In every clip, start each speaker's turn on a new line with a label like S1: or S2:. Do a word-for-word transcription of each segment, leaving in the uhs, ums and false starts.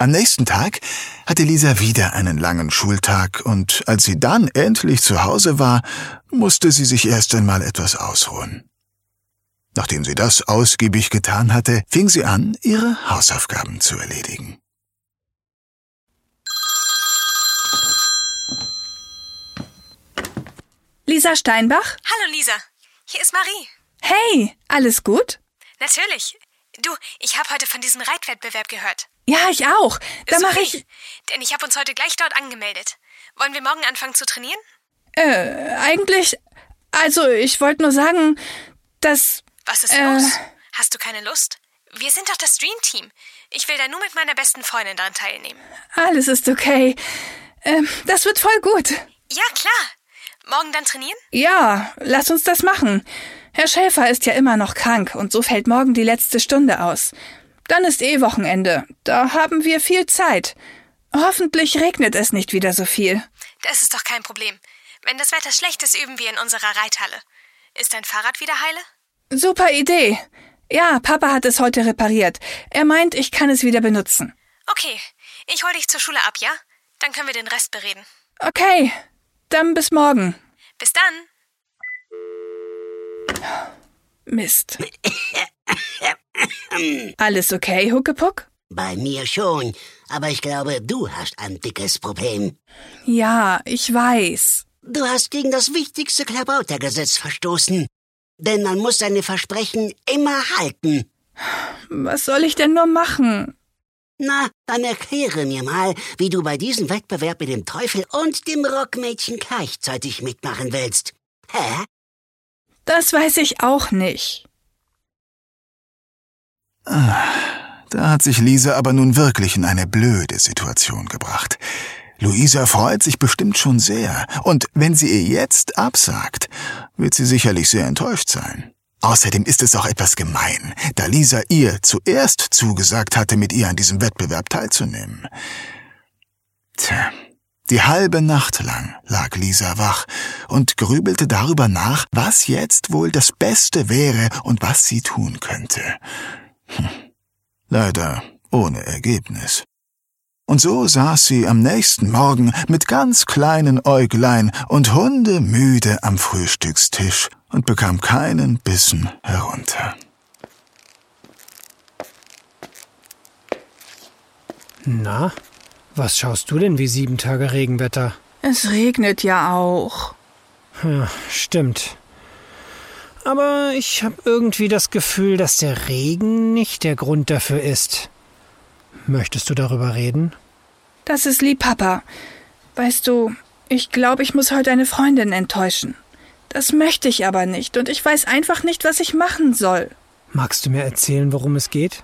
S1: Am nächsten Tag hatte Lisa wieder einen langen Schultag, und als sie dann endlich zu Hause war, musste sie sich erst einmal etwas ausruhen. Nachdem sie das ausgiebig getan hatte, fing sie an, ihre Hausaufgaben zu erledigen.
S2: Lisa Steinbach?
S3: Hallo Lisa, hier ist Marie.
S2: Hey, alles gut?
S3: Natürlich. Du, ich habe heute von diesem Reitwettbewerb gehört.
S2: Ja, ich auch. Da
S3: Ist
S2: mache
S3: okay,
S2: ich...
S3: Denn ich habe uns heute gleich dort angemeldet. Wollen wir morgen anfangen zu trainieren?
S2: Äh, eigentlich... Also, ich wollte nur sagen, dass...
S3: Was ist
S2: äh,
S3: los? Hast du keine Lust? Wir sind doch das Dream-Team. Ich will da nur mit meiner besten Freundin daran teilnehmen.
S2: Alles ist okay. Ähm, das wird voll gut.
S3: Ja, klar. Morgen dann trainieren?
S2: Ja, lass uns das machen. Herr Schäfer ist ja immer noch krank und so fällt morgen die letzte Stunde aus. Dann ist eh Wochenende. Da haben wir viel Zeit. Hoffentlich regnet es nicht wieder so viel.
S3: Das ist doch kein Problem. Wenn das Wetter schlecht ist, üben wir in unserer Reithalle. Ist dein Fahrrad wieder heile?
S2: Super Idee. Ja, Papa hat es heute repariert. Er meint, ich kann es wieder benutzen.
S3: Okay, ich hol dich zur Schule ab, ja? Dann können wir den Rest bereden.
S2: Okay, dann bis morgen.
S3: Bis dann.
S2: Mist. Alles okay, Huckepuck?
S4: Bei mir schon, aber ich glaube, du hast ein dickes Problem.
S2: Ja, ich weiß.
S4: Du hast gegen das wichtigste Klabautergesetz verstoßen. Denn man muss seine Versprechen immer halten.
S2: Was soll ich denn nur machen?
S4: Na, dann erkläre mir mal, wie du bei diesem Wettbewerb mit dem Teufel und dem Rockmädchen gleichzeitig mitmachen willst. Hä?
S2: Das weiß ich auch nicht.
S1: Ah, da hat sich Lisa aber nun wirklich in eine blöde Situation gebracht. Luisa freut sich bestimmt schon sehr, und wenn sie ihr jetzt absagt, wird sie sicherlich sehr enttäuscht sein. Außerdem ist es auch etwas gemein, da Lisa ihr zuerst zugesagt hatte, mit ihr an diesem Wettbewerb teilzunehmen. Tja, die halbe Nacht lang lag Lisa wach und grübelte darüber nach, was jetzt wohl das Beste wäre und was sie tun könnte. Hm. Leider ohne Ergebnis. Und so saß sie am nächsten Morgen mit ganz kleinen Äuglein und hundemüde am Frühstückstisch und bekam keinen Bissen herunter.
S5: Na, was schaust du denn wie sieben Tage Regenwetter?
S2: Es regnet ja auch.
S5: Ja, stimmt. Aber ich habe irgendwie das Gefühl, dass der Regen nicht der Grund dafür ist. Möchtest du darüber reden?
S2: Das ist lieb, Papa. Weißt du, ich glaube, ich muss heute eine Freundin enttäuschen. Das möchte ich aber nicht und ich weiß einfach nicht, was ich machen soll.
S5: Magst du mir erzählen, worum es geht?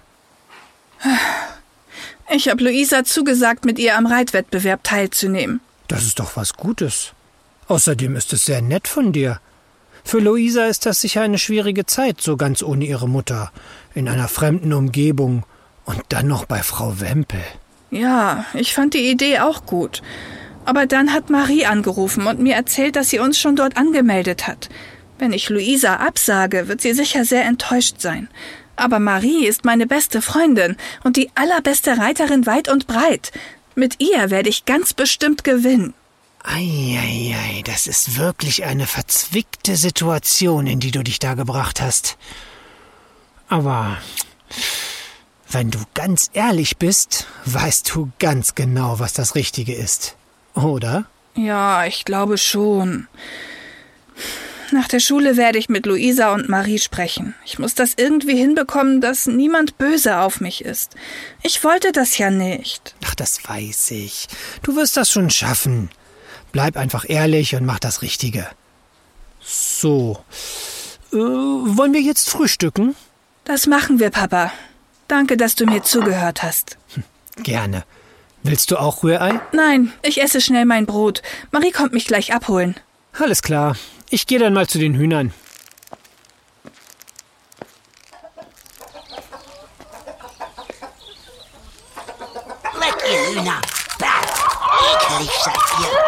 S2: Ich habe Luisa zugesagt, mit ihr am Reitwettbewerb teilzunehmen.
S5: Das ist doch was Gutes. Außerdem ist es sehr nett von dir. Für Luisa ist das sicher eine schwierige Zeit, so ganz ohne ihre Mutter, in einer fremden Umgebung und dann noch bei Frau Wempel.
S2: Ja, ich fand die Idee auch gut. Aber dann hat Marie angerufen und mir erzählt, dass sie uns schon dort angemeldet hat. Wenn ich Luisa absage, wird sie sicher sehr enttäuscht sein. Aber Marie ist meine beste Freundin und die allerbeste Reiterin weit und breit. Mit ihr werde ich ganz bestimmt gewinnen.
S5: Eieiei, das ist wirklich eine verzwickte Situation, in die du dich da gebracht hast. Aber wenn du ganz ehrlich bist, weißt du ganz genau, was das Richtige ist. Oder?
S2: Ja, ich glaube schon. Nach der Schule werde ich mit Luisa und Marie sprechen. Ich muss das irgendwie hinbekommen, dass niemand böse auf mich ist. Ich wollte das ja nicht.
S5: Ach, das weiß ich. Du wirst das schon schaffen. Bleib einfach ehrlich und mach das Richtige. So. Äh, wollen wir jetzt frühstücken?
S2: Das machen wir, Papa. Danke, dass du mir zugehört hast.
S5: Hm, gerne. Willst du auch Rührei?
S2: Nein, ich esse schnell mein Brot. Marie kommt mich gleich abholen.
S5: Alles klar. Ich gehe dann mal zu den Hühnern.
S4: Weg, ihr Hühner! Bah, ekelig seid ihr!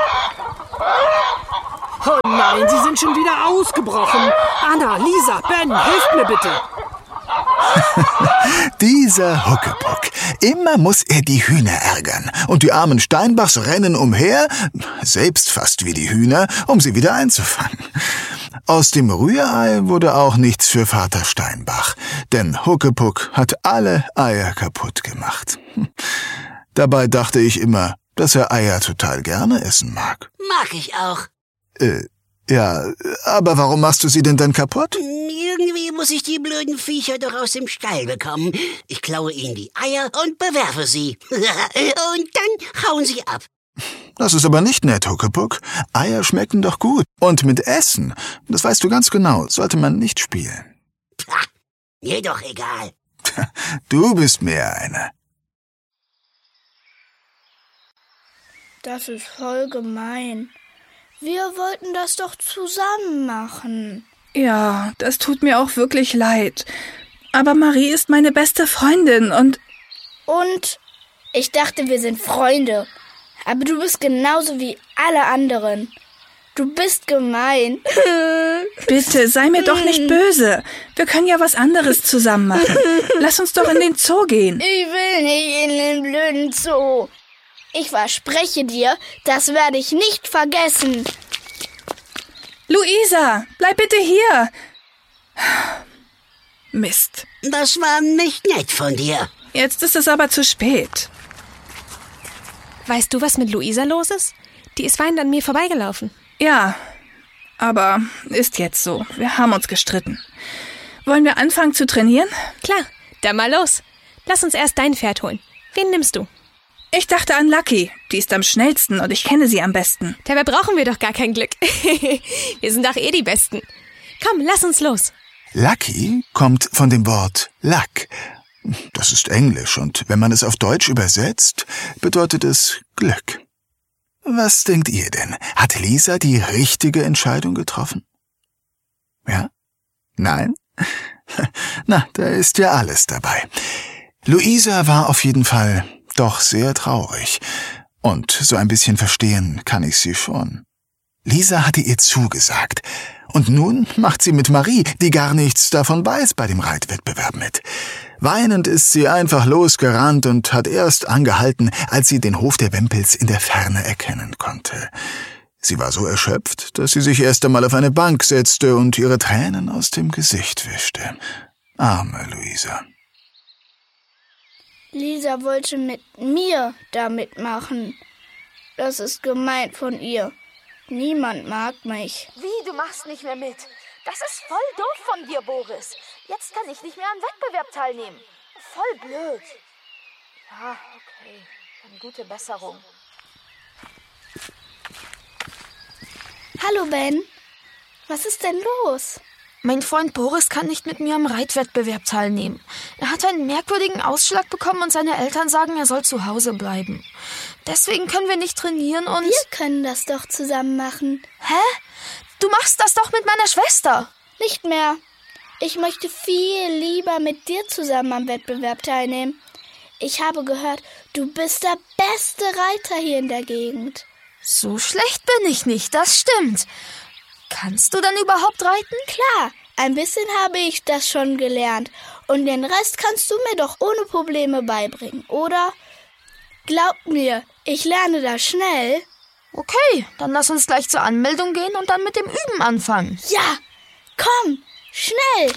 S5: Oh nein, sie sind schon wieder ausgebrochen. Anna, Lisa, Ben, helft mir bitte.
S1: Dieser Huckepuck. Immer muss er die Hühner ärgern. Und die armen Steinbachs rennen umher, selbst fast wie die Hühner, um sie wieder einzufangen. Aus dem Rührei wurde auch nichts für Vater Steinbach, denn Huckepuck hat alle Eier kaputt gemacht. Dabei dachte ich immer, dass er Eier total gerne essen mag.
S4: Mag ich auch.
S1: Äh, ja, aber warum machst du sie denn dann kaputt?
S4: Irgendwie muss ich die blöden Viecher doch aus dem Stall bekommen. Ich klaue ihnen die Eier und bewerfe sie. Und dann hauen sie ab.
S1: Das ist aber nicht nett, Huckepuck. Eier schmecken doch gut. Und mit Essen, das weißt du ganz genau, sollte man nicht spielen.
S4: Pah, mir doch egal.
S1: Du bist mehr einer.
S6: Das ist voll gemein. Wir wollten das doch zusammen machen.
S2: Ja, das tut mir auch wirklich leid. Aber Marie ist meine beste Freundin und...
S6: Und ich dachte, wir sind Freunde. Aber du bist genauso wie alle anderen. Du bist gemein.
S2: Bitte, sei mir doch nicht böse. Wir können ja was anderes zusammen machen. Lass uns doch in den Zoo gehen.
S6: Ich will nicht in den blöden Zoo. Ich verspreche dir, das werde ich nicht vergessen.
S2: Luisa, bleib bitte hier. Mist.
S4: Das war nicht nett von dir.
S2: Jetzt ist es aber zu spät.
S3: Weißt du, was mit Luisa los ist? Die ist weinend an mir vorbeigelaufen.
S2: Ja, aber ist jetzt so. Wir haben uns gestritten. Wollen wir anfangen zu trainieren?
S3: Klar, dann mal los. Lass uns erst dein Pferd holen. Wen nimmst du?
S2: Ich dachte an Lucky. Die ist am schnellsten und ich kenne sie am besten.
S3: Dabei brauchen wir doch gar kein Glück. Wir sind doch eh die Besten. Komm, lass uns los.
S1: Lucky kommt von dem Wort Luck. Das ist Englisch und wenn man es auf Deutsch übersetzt, bedeutet es Glück. Was denkt ihr denn? Hat Lisa die richtige Entscheidung getroffen? Ja? Nein? Na, da ist ja alles dabei. Luisa war auf jeden Fall doch sehr traurig. Und so ein bisschen verstehen kann ich sie schon. Lisa hatte ihr zugesagt. Und nun macht sie mit Marie, die gar nichts davon weiß, bei dem Reitwettbewerb mit. Weinend ist sie einfach losgerannt und hat erst angehalten, als sie den Hof der Wempels in der Ferne erkennen konnte. Sie war so erschöpft, dass sie sich erst einmal auf eine Bank setzte und ihre Tränen aus dem Gesicht wischte. Arme Luisa.
S6: Lisa wollte mit mir da mitmachen. Das ist gemein von ihr. Niemand mag mich.
S7: Wie, du machst nicht mehr mit? Das ist voll doof von dir, Boris. Jetzt kann ich nicht mehr am Wettbewerb teilnehmen. Voll blöd. Ja, okay. Dann gute Besserung.
S6: Hallo, Ben. Was ist denn los?
S7: Mein Freund Boris kann nicht mit mir am Reitwettbewerb teilnehmen. Er hat einen merkwürdigen Ausschlag bekommen und seine Eltern sagen, er soll zu Hause bleiben. Deswegen können wir nicht trainieren und...
S6: Wir können das doch zusammen machen.
S7: Hä? Du machst das doch mit meiner Schwester.
S6: Nicht mehr. Ich möchte viel lieber mit dir zusammen am Wettbewerb teilnehmen. Ich habe gehört, du bist der beste Reiter hier in der Gegend.
S7: So schlecht bin ich nicht, das stimmt. Kannst du dann überhaupt reiten?
S6: Klar, ein bisschen habe ich das schon gelernt. Und den Rest kannst du mir doch ohne Probleme beibringen, oder? Glaub mir, ich lerne das schnell.
S7: Okay, dann lass uns gleich zur Anmeldung gehen und dann mit dem Üben anfangen.
S6: Ja, komm, schnell!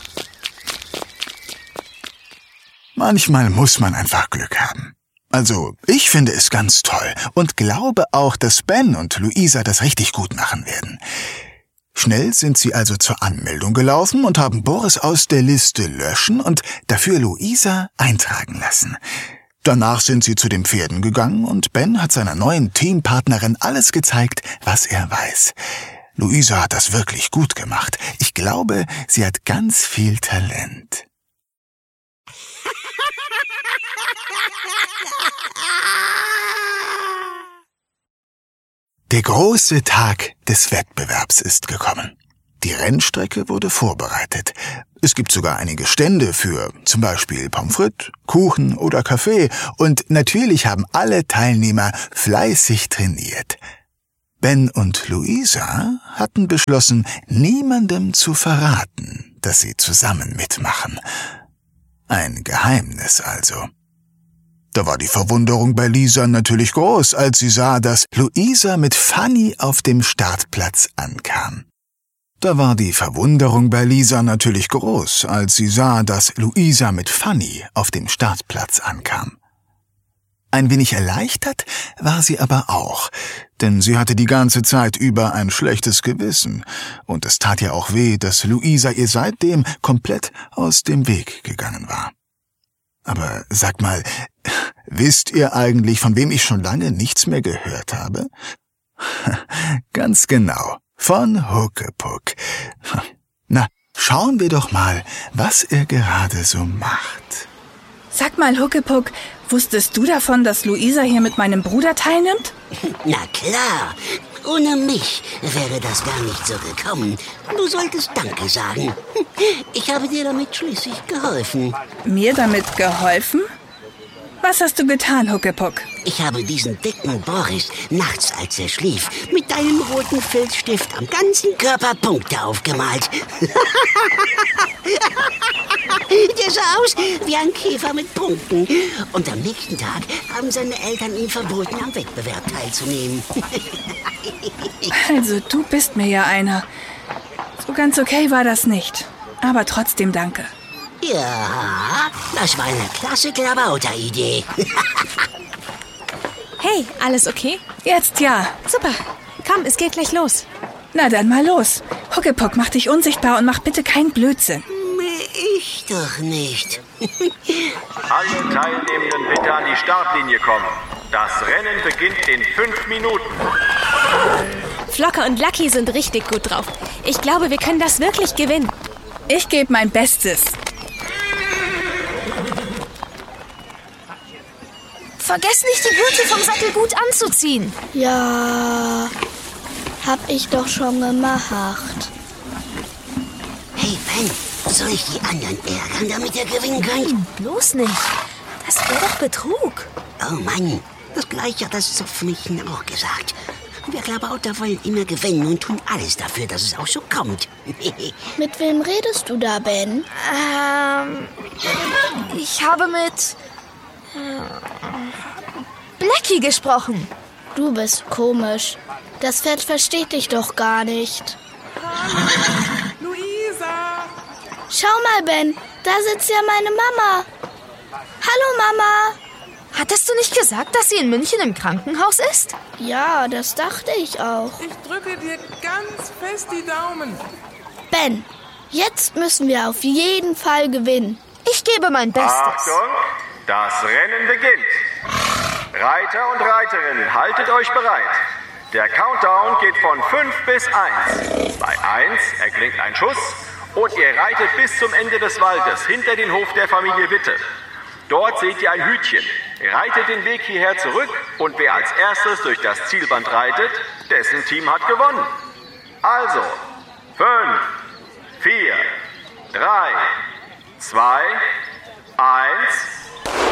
S1: Manchmal muss man einfach Glück haben. Also, ich finde es ganz toll und glaube auch, dass Ben und Luisa das richtig gut machen werden. Schnell sind sie also zur Anmeldung gelaufen und haben Boris aus der Liste löschen und dafür Luisa eintragen lassen. Danach sind sie zu den Pferden gegangen und Ben hat seiner neuen Teampartnerin alles gezeigt, was er weiß. Luisa hat das wirklich gut gemacht. Ich glaube, sie hat ganz viel Talent. Der große Tag des Wettbewerbs ist gekommen. Die Rennstrecke wurde vorbereitet. Es gibt sogar einige Stände für zum Beispiel Pommes frites, Kuchen oder Kaffee. Und natürlich haben alle Teilnehmer fleißig trainiert. Ben und Luisa hatten beschlossen, niemandem zu verraten, dass sie zusammen mitmachen. Ein Geheimnis also. Da war die Verwunderung bei Lisa natürlich groß, als sie sah, dass Luisa mit Fanny auf dem Startplatz ankam. Da war die Verwunderung bei Lisa natürlich groß, als sie sah, dass Luisa mit Fanny auf dem Startplatz ankam. Ein wenig erleichtert war sie aber auch, denn sie hatte die ganze Zeit über ein schlechtes Gewissen, und es tat ihr auch weh, dass Luisa ihr seitdem komplett aus dem Weg gegangen war. Aber sagt mal, wisst ihr eigentlich, von wem ich schon lange nichts mehr gehört habe? Ganz genau, von Huckepuck. Na, schauen wir doch mal, was er gerade so macht.
S2: Sag mal, Huckepuck, wusstest du davon, dass Luisa hier mit meinem Bruder teilnimmt?
S4: Na klar, ohne mich wäre das gar nicht so gekommen. Du solltest Danke sagen. Ich habe dir damit schließlich geholfen.
S2: Mir damit geholfen? Was hast du getan, Huckepuck?
S4: Ich habe diesen dicken Boris nachts, als er schlief, mit deinem roten Filzstift am ganzen Körper Punkte aufgemalt. Der sah aus wie ein Käfer mit Punkten. Und am nächsten Tag haben seine Eltern ihm verboten, am Wettbewerb teilzunehmen.
S2: Also, du bist mir ja einer. So ganz okay war das nicht. Aber trotzdem danke.
S4: Ja, das war eine klasse Klabauter-Idee.
S3: Hey, alles okay?
S2: Jetzt ja.
S3: Super. Komm, es geht gleich los.
S2: Na dann mal los. Huckepuck, mach dich unsichtbar und mach bitte keinen Blödsinn.
S4: Ich doch nicht.
S8: Alle Teilnehmenden bitte an die Startlinie kommen. Das Rennen beginnt in fünf Minuten.
S3: Flocke und Lucky sind richtig gut drauf. Ich glaube, wir können das wirklich gewinnen.
S2: Ich gebe mein Bestes.
S7: Vergesst nicht, die Gurte vom Sattel gut anzuziehen.
S6: Ja, hab ich doch schon gemacht.
S4: Hey, Ben, soll ich die anderen ärgern, damit ihr gewinnen könnt?
S7: Bloß nicht. Das wäre doch Betrug.
S4: Oh Mann, das Gleiche hat das Zupfmädchen auch gesagt. Wir Klabauter wollen immer gewinnen und tun alles dafür, dass es auch so kommt.
S6: Mit wem redest du da, Ben?
S7: Ähm, ich habe mit Blackie gesprochen.
S6: Du bist komisch. Das Pferd versteht dich doch gar nicht.
S9: Luisa!
S6: Schau mal, Ben, da sitzt ja meine Mama. Hallo, Mama.
S7: Hattest du nicht gesagt, dass sie in München im Krankenhaus ist?
S6: Ja, das dachte ich auch.
S9: Ich drücke dir ganz fest die Daumen.
S6: Ben, jetzt müssen wir auf jeden Fall gewinnen.
S7: Ich gebe mein Bestes.
S8: Achtung, das Rennen beginnt. Reiter und Reiterinnen, haltet euch bereit. Der Countdown geht von fünf bis eins. Bei eins erklingt ein Schuss und ihr reitet bis zum Ende des Waldes hinter den Hof der Familie Witte. Dort seht ihr ein Hütchen. Reitet den Weg hierher zurück und wer als erstes durch das Zielband reitet, dessen Team hat gewonnen. Also, fünf, vier, drei, zwei, eins...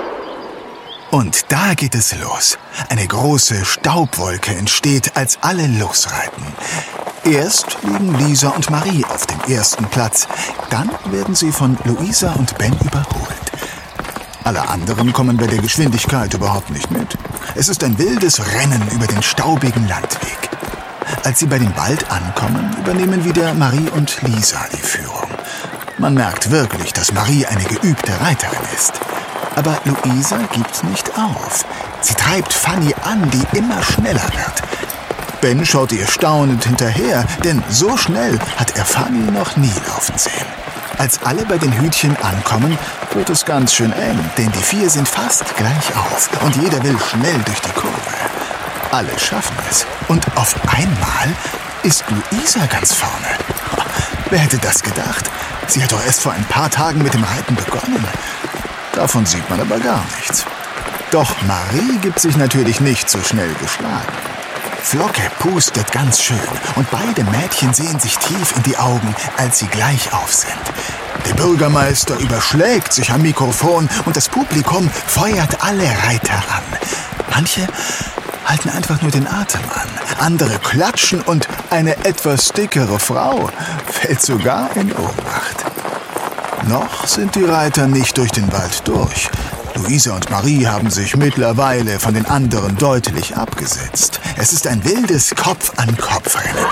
S1: Und da geht es los. Eine große Staubwolke entsteht, als alle losreiten. Erst liegen Lisa und Marie auf dem ersten Platz. Dann werden sie von Luisa und Ben überholt. Alle anderen kommen bei der Geschwindigkeit überhaupt nicht mit. Es ist ein wildes Rennen über den staubigen Landweg. Als sie bei dem Wald ankommen, übernehmen wieder Marie und Lisa die Führung. Man merkt wirklich, dass Marie eine geübte Reiterin ist. Aber Luisa gibt nicht auf. Sie treibt Fanny an, die immer schneller wird. Ben schaut ihr staunend hinterher, denn so schnell hat er Fanny noch nie laufen sehen. Als alle bei den Hütchen ankommen, wird es ganz schön eng, denn die vier sind fast gleich auf und jeder will schnell durch die Kurve. Alle schaffen es und auf einmal ist Luisa ganz vorne. Wer hätte das gedacht? Sie hat doch erst vor ein paar Tagen mit dem Reiten begonnen. Davon sieht man aber gar nichts. Doch Marie gibt sich natürlich nicht so schnell geschlagen. Flocke pustet ganz schön und beide Mädchen sehen sich tief in die Augen, als sie gleich auf sind. Der Bürgermeister überschlägt sich am Mikrofon und das Publikum feuert alle Reiter an. Manche halten einfach nur den Atem an, andere klatschen und eine etwas dickere Frau fällt sogar in Ohnmacht. Noch sind die Reiter nicht durch den Wald durch. Luisa und Marie haben sich mittlerweile von den anderen deutlich abgesetzt. Es ist ein wildes Kopf-an-Kopf-Rennen.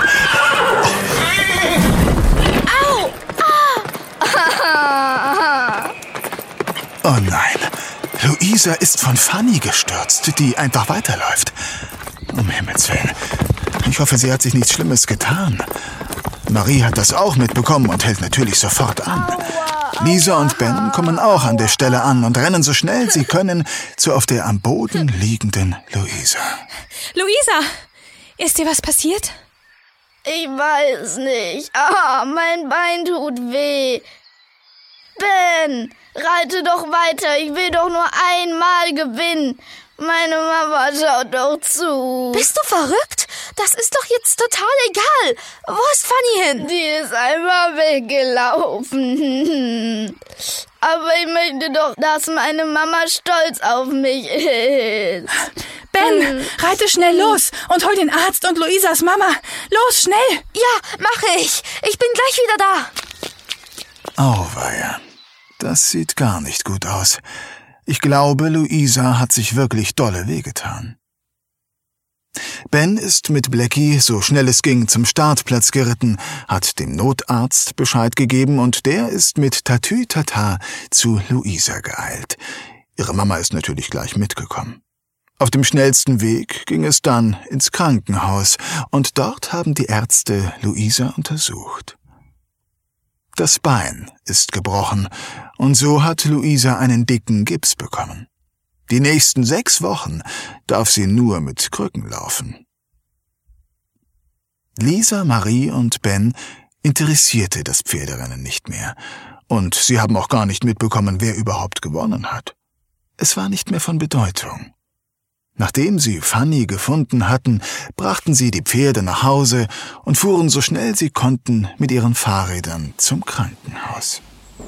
S6: Au! Ah!
S1: Oh nein, Luisa ist von Fanny gestürzt, die einfach weiterläuft. Um Himmels Willen. Ich hoffe, sie hat sich nichts Schlimmes getan. Marie hat das auch mitbekommen und hält natürlich sofort an. Lisa und Ben kommen auch an der Stelle an und rennen so schnell sie können zu auf der am Boden liegenden Luisa.
S3: Luisa, ist dir was passiert?
S6: Ich weiß nicht. Ah, mein Bein tut weh. Ben, reite doch weiter. Ich will doch nur einmal gewinnen. Meine Mama schaut doch zu.
S3: Bist du verrückt? Das ist doch jetzt total egal. Wo ist Fanny hin?
S6: Die ist einfach weggelaufen. Aber ich möchte doch, dass meine Mama stolz auf mich ist.
S2: Ben, reite schnell los und hol den Arzt und Luisas Mama. Los, schnell!
S3: Ja, mache ich. Ich bin gleich wieder da.
S1: Auweia, das sieht gar nicht gut aus. Ich glaube, Luisa hat sich wirklich dolle wehgetan. Ben ist mit Blackie, so schnell es ging, zum Startplatz geritten, hat dem Notarzt Bescheid gegeben und der ist mit Tatütata zu Luisa geeilt. Ihre Mama ist natürlich gleich mitgekommen. Auf dem schnellsten Weg ging es dann ins Krankenhaus und dort haben die Ärzte Luisa untersucht. Das Bein ist gebrochen und so hat Luisa einen dicken Gips bekommen. Die nächsten sechs Wochen darf sie nur mit Krücken laufen. Lisa, Marie und Ben interessierte das Pferderennen nicht mehr und sie haben auch gar nicht mitbekommen, wer überhaupt gewonnen hat. Es war nicht mehr von Bedeutung. Nachdem sie Fanny gefunden hatten, brachten sie die Pferde nach Hause und fuhren so schnell sie konnten mit ihren Fahrrädern zum Krankenhaus.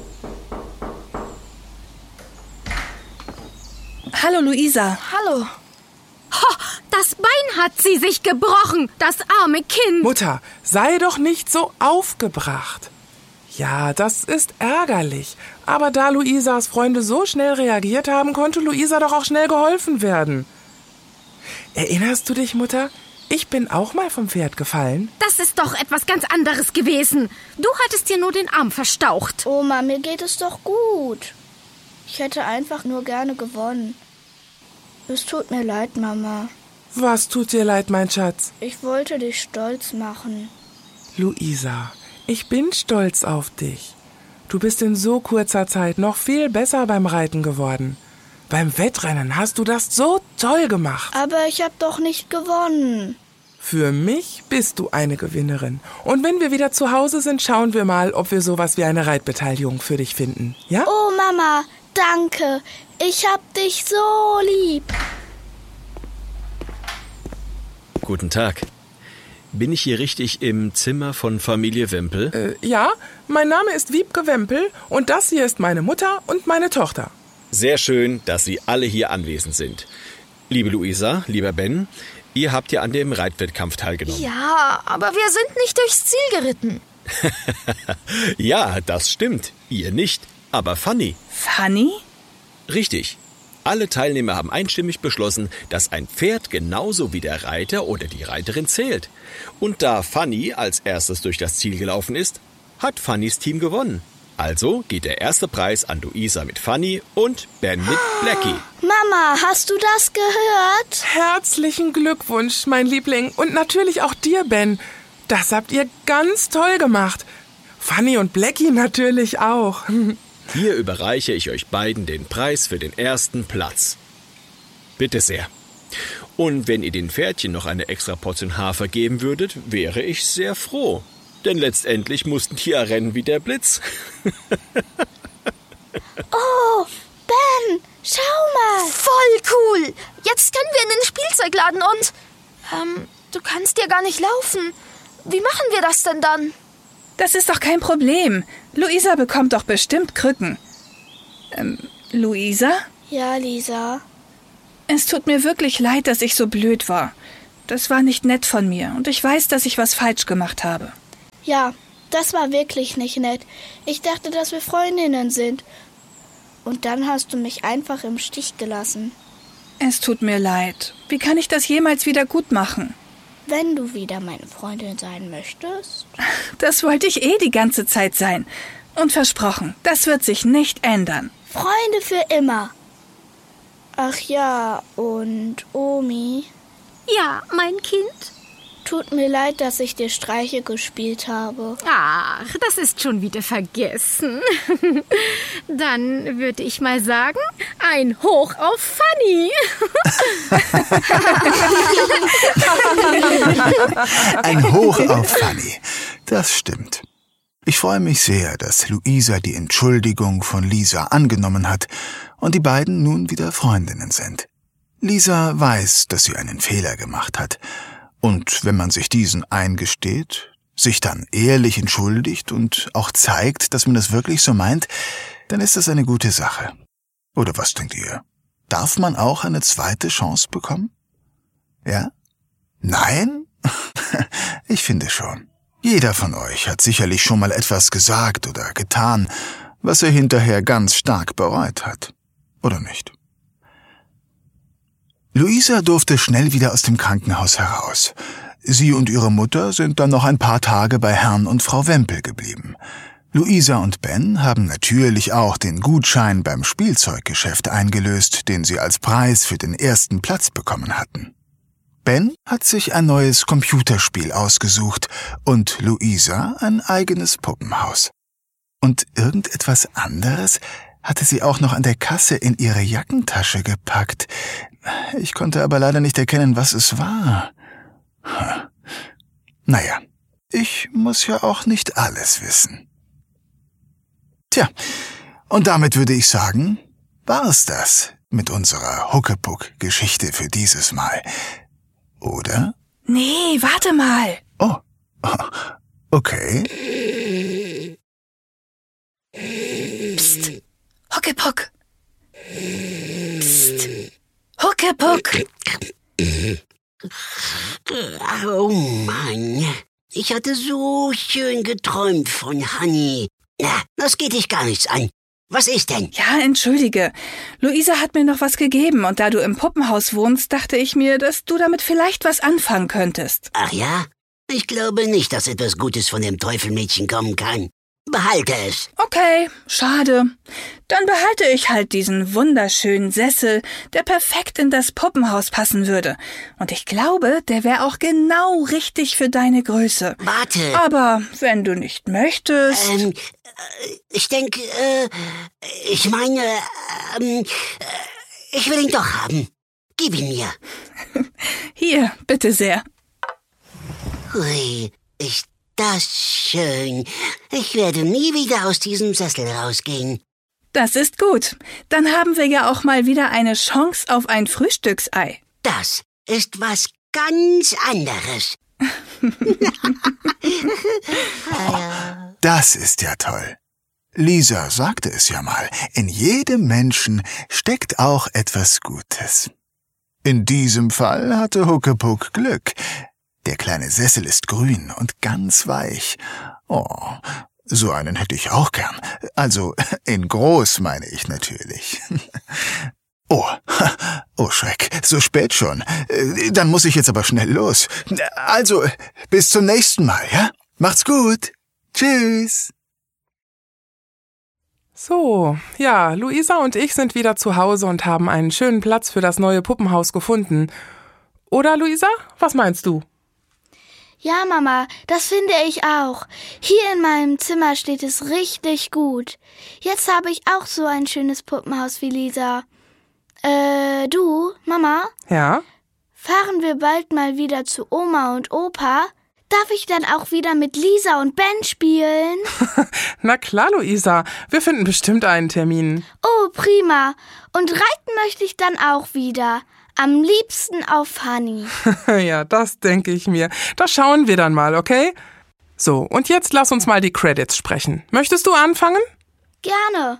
S2: Hallo, Luisa.
S3: Hallo. Ho, das Bein hat sie sich gebrochen, das arme Kind.
S9: Mutter, sei doch nicht so aufgebracht. Ja, das ist ärgerlich. Aber da Luisas Freunde so schnell reagiert haben, konnte Luisa doch auch schnell geholfen werden. Erinnerst du dich, Mutter? Ich bin auch mal vom Pferd gefallen.
S3: Das ist doch etwas ganz anderes gewesen. Du hattest dir nur den Arm verstaucht.
S6: Oma, mir geht es doch gut. Ich hätte einfach nur gerne gewonnen. Es tut mir leid, Mama.
S9: Was tut dir leid, mein Schatz?
S6: Ich wollte dich stolz machen.
S9: Luisa, ich bin stolz auf dich. Du bist in so kurzer Zeit noch viel besser beim Reiten geworden. Beim Wettrennen hast du das so toll gemacht.
S6: Aber ich habe doch nicht gewonnen.
S9: Für mich bist du eine Gewinnerin. Und wenn wir wieder zu Hause sind, schauen wir mal, ob wir sowas wie eine Reitbeteiligung für dich finden. Ja?
S6: Oh, Mama, danke. Ich hab dich so lieb.
S10: Guten Tag. Bin ich hier richtig im Zimmer von Familie Wempel?
S9: Äh, ja, mein Name ist Wiebke Wempel und das hier ist meine Mutter und meine Tochter.
S10: Sehr schön, dass Sie alle hier anwesend sind. Liebe Luisa, lieber Ben, ihr habt ja an dem Reitwettkampf teilgenommen.
S3: Ja, aber wir sind nicht durchs Ziel geritten.
S10: Ja, das stimmt. Ihr nicht, aber Fanny.
S2: Fanny?
S10: Richtig. Alle Teilnehmer haben einstimmig beschlossen, dass ein Pferd genauso wie der Reiter oder die Reiterin zählt. Und da Fanny als erstes durch das Ziel gelaufen ist, hat Fannys Team gewonnen. Also geht der erste Preis an Luisa mit Fanny und Ben mit Blackie.
S6: Mama, hast du das gehört?
S9: Herzlichen Glückwunsch, mein Liebling. Und natürlich auch dir, Ben. Das habt ihr ganz toll gemacht. Fanny und Blackie natürlich auch.
S10: Hier überreiche ich euch beiden den Preis für den ersten Platz. Bitte sehr. Und wenn ihr den Pferdchen noch eine extra Portion Hafer geben würdet, wäre ich sehr froh. Denn letztendlich mussten die ja rennen wie der Blitz.
S6: Oh, Ben, schau mal.
S3: Voll cool. Jetzt können wir in den Spielzeugladen und... Ähm, du kannst ja gar nicht laufen. Wie machen wir das denn dann?
S2: Das ist doch kein Problem. Luisa bekommt doch bestimmt Krücken. Ähm, Luisa?
S6: Ja, Lisa.
S2: Es tut mir wirklich leid, dass ich so blöd war. Das war nicht nett von mir und ich weiß, dass ich was falsch gemacht habe.
S6: Ja, Das war wirklich nicht nett. Ich dachte, dass wir Freundinnen sind. Und dann hast du mich einfach im Stich gelassen.
S2: Es tut mir leid. Wie kann ich das jemals wieder gut machen?
S6: Wenn du wieder meine Freundin sein möchtest.
S2: Das wollte ich eh die ganze Zeit sein. Und versprochen, das wird sich nicht ändern.
S6: Freunde für immer. Ach ja, und Omi?
S11: Ja, mein Kind?
S6: Tut mir leid, dass ich dir Streiche gespielt habe.
S11: Ach, das ist schon wieder vergessen. Dann würde ich mal sagen, ein Hoch auf Fanny.
S1: Ein Hoch auf Fanny. Das stimmt. Ich freue mich sehr, dass Luisa die Entschuldigung von Lisa angenommen hat und die beiden nun wieder Freundinnen sind. Lisa weiß, dass sie einen Fehler gemacht hat. Und wenn man sich diesen eingesteht, sich dann ehrlich entschuldigt und auch zeigt, dass man das wirklich so meint, dann ist das eine gute Sache. Oder was denkt ihr? Darf man auch eine zweite Chance bekommen? Ja? Nein? Ich finde schon. Jeder von euch hat sicherlich schon mal etwas gesagt oder getan, was er hinterher ganz stark bereut hat. Oder nicht? Luisa durfte schnell wieder aus dem Krankenhaus heraus. Sie und ihre Mutter sind dann noch ein paar Tage bei Herrn und Frau Wempel geblieben. Luisa und Ben haben natürlich auch den Gutschein beim Spielzeuggeschäft eingelöst, den sie als Preis für den ersten Platz bekommen hatten. Ben hat sich ein neues Computerspiel ausgesucht und Luisa ein eigenes Puppenhaus. Und irgendetwas anderes hatte sie auch noch an der Kasse in ihre Jackentasche gepackt. Ich konnte aber leider nicht erkennen, was es war. Naja, ich muss ja auch nicht alles wissen. Tja, und damit würde ich sagen, war's das mit unserer Huckepuck-Geschichte für dieses Mal. Oder?
S2: Nee, warte mal.
S1: Oh, okay.
S2: Psst, Huckepuck. Psst, Huckepuck.
S4: Oh Mann, ich hatte so schön geträumt von Honey. Na, das geht dich gar nichts an. Was ist denn?
S2: Ja, entschuldige. Luisa hat mir noch was gegeben und da du im Puppenhaus wohnst, dachte ich mir, dass du damit vielleicht was anfangen könntest.
S4: Ach ja? Ich glaube nicht, dass etwas Gutes von dem Teufelmädchen kommen kann. Behalte es.
S2: Okay, schade. Dann behalte ich halt diesen wunderschönen Sessel, der perfekt in das Puppenhaus passen würde. Und ich glaube, der wäre auch genau richtig für deine Größe.
S4: Warte.
S2: Aber wenn du nicht möchtest...
S4: Ähm, ich denke, äh, ich meine, ähm, ich will ihn doch haben. Gib ihn mir.
S2: Hier, bitte sehr.
S4: Hui, ist das schön. Ich werde nie wieder aus diesem Sessel rausgehen.
S2: Das ist gut. Dann haben wir ja auch mal wieder eine Chance auf ein Frühstücksei.
S4: Das ist was ganz anderes.
S1: Das ist ja toll. Lisa sagte es ja mal, in jedem Menschen steckt auch etwas Gutes. In diesem Fall hatte Huckepuck Glück. Der kleine Sessel ist grün und ganz weich. Oh, so einen hätte ich auch gern. Also in groß meine ich natürlich. Oh, oh Schreck, so spät schon. Dann muss ich jetzt aber schnell los. Also, bis zum nächsten Mal, ja? Macht's gut. Tschüss.
S9: So, ja, Luisa und ich sind wieder zu Hause und haben einen schönen Platz für das neue Puppenhaus gefunden. Oder, Luisa? Was meinst du?
S6: Ja, Mama, das finde ich auch. Hier in meinem Zimmer steht es richtig gut. Jetzt habe ich auch so ein schönes Puppenhaus wie Lisa. Äh, du, Mama?
S9: Ja?
S6: Fahren wir bald mal wieder zu Oma und Opa? Darf ich dann auch wieder mit Lisa und Ben spielen?
S9: Na klar, Luisa. Wir finden bestimmt einen Termin.
S6: Oh, prima. Und reiten möchte ich dann auch wieder. Am liebsten auf Honey.
S9: Ja, das denke ich mir. Das schauen wir dann mal, okay? So, und jetzt lass uns mal die Credits sprechen. Möchtest du anfangen?
S6: Gerne.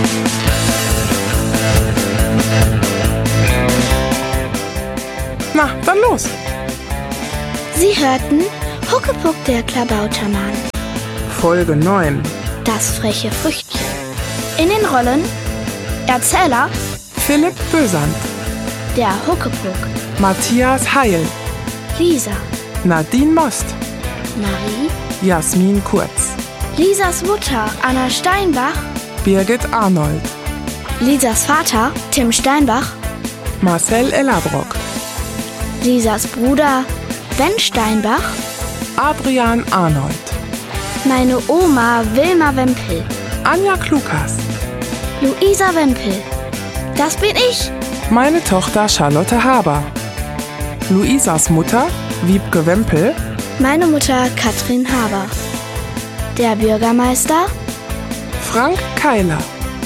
S9: Na, dann los.
S6: Sie hörten Huckepuck, der Klabautermann.
S9: Folge neun.
S6: Das freche Früchtchen. In den Rollen Erzähler
S9: Philipp Bösand,
S6: der Huckepuck,
S9: Matthias Heil,
S6: Lisa,
S9: Nadine Most,
S6: Marie,
S9: Jasmin Kurz,
S6: Lisas Mutter Anna Steinbach,
S9: Birgit Arnold,
S6: Lisas Vater Tim Steinbach,
S9: Marcel Ellerbrock,
S6: Lisas Bruder Ben Steinbach,
S9: Adrian Arnold,
S6: meine Oma Wilma Wempel,
S9: Anja Klukas,
S6: Luisa Wempel. Das bin ich.
S9: Meine Tochter Charlotte Haber, Luisas Mutter Wiebke Wempel,
S6: Meine Mutter Katrin Haber. Der Bürgermeister
S9: Frank Keiler.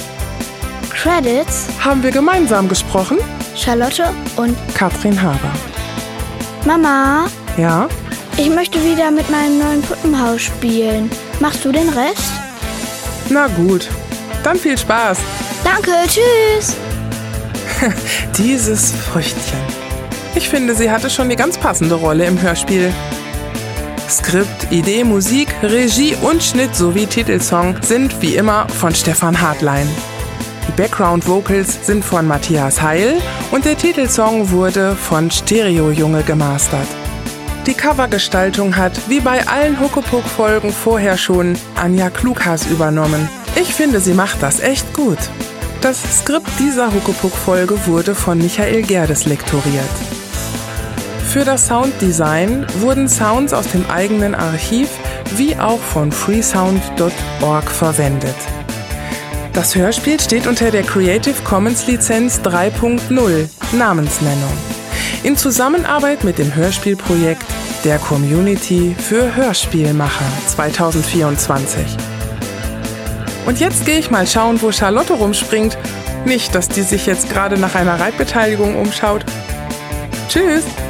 S6: Credits
S9: Haben wir gemeinsam gesprochen?
S6: Charlotte und
S9: Katrin Haber.
S6: Mama,
S9: Ja?
S6: ich möchte wieder mit meinem neuen Puppenhaus spielen. Machst du den Rest?
S9: Na gut, dann viel Spaß.
S6: Danke, tschüss.
S9: Dieses Früchtchen. Ich finde, sie hatte schon die ganz passende Rolle im Hörspiel. Skript, Idee, Musik, Regie und Schnitt sowie Titelsong sind wie immer von Stefan Hartlein. Die Background-Vocals sind von Matthias Heil und der Titelsong wurde von Stereo Junge gemastert. Die Covergestaltung hat, wie bei allen Huckepuck-Folgen vorher schon, Anja Klukas übernommen. Ich finde, sie macht das echt gut. Das Skript dieser Huckepuck-Folge wurde von Michael Gerdes lektoriert. Für das Sounddesign wurden Sounds aus dem eigenen Archiv wie auch von freesound punkt org verwendet. Das Hörspiel steht unter der Creative Commons Lizenz drei Punkt null, Namensnennung, in Zusammenarbeit mit dem Hörspielprojekt der Community für Hörspielmacher zweitausendvierundzwanzig. Und jetzt gehe ich mal schauen, wo Charlotte rumspringt. Nicht, dass die sich jetzt gerade nach einer Reitbeteiligung umschaut. Tschüss!